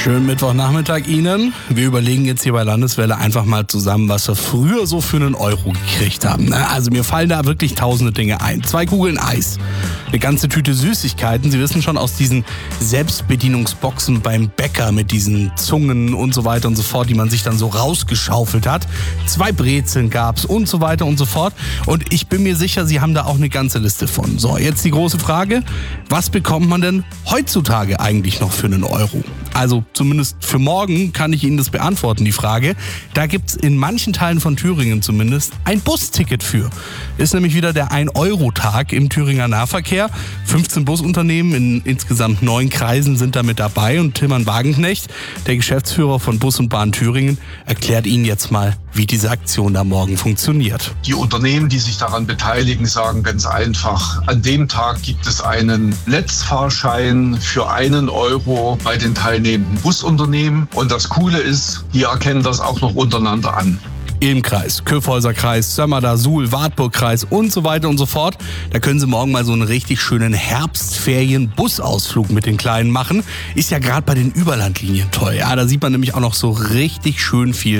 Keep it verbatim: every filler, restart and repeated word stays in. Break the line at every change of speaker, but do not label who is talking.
Schönen Mittwochnachmittag Ihnen. Wir überlegen jetzt hier bei Landeswelle einfach mal zusammen, was wir früher so für einen Euro gekriegt haben. Also mir fallen da wirklich tausende Dinge ein. Zwei Kugeln Eis, eine ganze Tüte Süßigkeiten. Sie wissen schon, aus diesen Selbstbedienungsboxen beim Bäcker mit diesen Zungen und so weiter und so fort, die man sich dann so rausgeschaufelt hat. Zwei Brezeln gab's und so weiter und so fort. Und ich bin mir sicher, Sie haben da auch eine ganze Liste von. So, jetzt die große Frage, was bekommt man denn heutzutage eigentlich noch für einen Euro? Also zumindest für morgen kann ich Ihnen das beantworten, die Frage. Da gibt's in manchen Teilen von Thüringen zumindest ein Busticket für. Ist nämlich wieder der ein Euro Tag im Thüringer Nahverkehr. fünfzehn Busunternehmen in insgesamt neun Kreisen sind da mit dabei. Und Tilman Wagenknecht, der Geschäftsführer von Bus und Bahn Thüringen, erklärt Ihnen jetzt mal, wie diese Aktion da morgen funktioniert.
Die Unternehmen, die sich daran beteiligen, sagen ganz einfach, an dem Tag gibt es einen Netzfahrschein für einen Euro bei den teilnehmenden Busunternehmen. Und das Coole ist, die erkennen das auch noch untereinander an.
Ilm-Kreis, Kyffhäuser Kreis, Sömmerda, Suhl, Wartburg-Kreis und so weiter und so fort. Da können Sie morgen mal so einen richtig schönen Herbstferien-Busausflug mit den Kleinen machen. Ist ja gerade bei den Überlandlinien toll. Ja, da sieht man nämlich auch noch so richtig schön viel